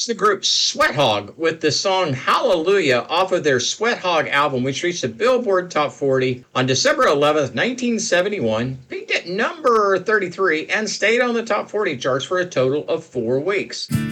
It's the group Sweat Hog with the song Hallelujah off of their Sweat Hog album, which reached the Billboard Top 40 on December 11th, 1971, peaked at number 33, and stayed on the top 40 charts for a total of 4 weeks.